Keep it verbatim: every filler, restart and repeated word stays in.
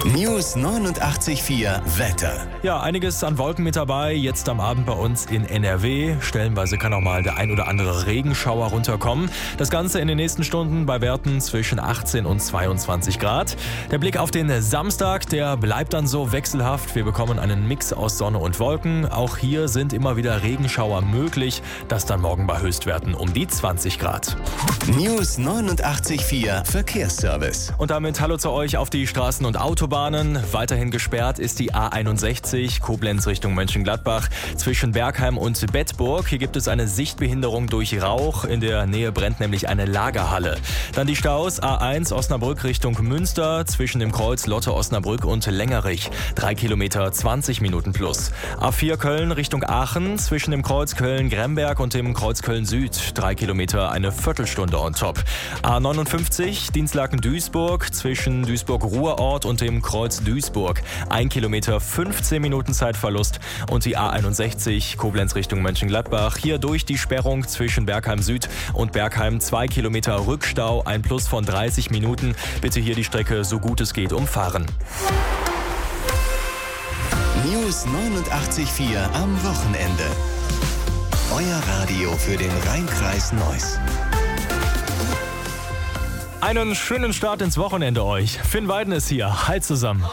News neunundachtzig Komma vier Wetter. Ja, einiges an Wolken mit dabei. Jetzt am Abend bei uns in N R W. Stellenweise kann auch mal der ein oder andere Regenschauer runterkommen. Das Ganze in den nächsten Stunden bei Werten zwischen achtzehn und zweiundzwanzig Grad. Der Blick auf den Samstag, der bleibt dann so wechselhaft. Wir bekommen einen Mix aus Sonne und Wolken. Auch hier sind immer wieder Regenschauer möglich. Das dann morgen bei Höchstwerten um die zwanzig Grad. News neunundachtzig Komma vier Verkehrsservice. Und damit hallo zu euch auf die Straßen und Autobahnen. Weiterhin gesperrt ist die A einundsechzig, Koblenz Richtung Mönchengladbach, zwischen Bergheim und Bedburg. Hier gibt es eine Sichtbehinderung durch Rauch. In der Nähe brennt nämlich eine Lagerhalle. Dann die Staus A eins Osnabrück Richtung Münster, zwischen dem Kreuz Lotte Osnabrück und Längerich. Drei Kilometer, zwanzig Minuten plus. A vier Köln Richtung Aachen, zwischen dem Kreuz Köln-Gremberg und dem Kreuz Köln-Süd. Drei Kilometer, eine Viertelstunde on top. A neunundfünfzig Dinslaken-Duisburg, zwischen Duisburg-Ruhrort und dem Kreuz Duisburg. Ein Kilometer, fünfzehn Minuten Zeitverlust. Und die A einundsechzig Koblenz Richtung Mönchengladbach. Hier durch die Sperrung zwischen Bergheim Süd und Bergheim zwei Kilometer Rückstau. Ein Plus von dreißig Minuten. Bitte hier die Strecke so gut es geht umfahren. News neunundachtzig Komma vier am Wochenende. Euer Radio für den Rhein-Kreis Neuss. Einen schönen Start ins Wochenende euch. Finn Weiden ist hier. Hi zusammen.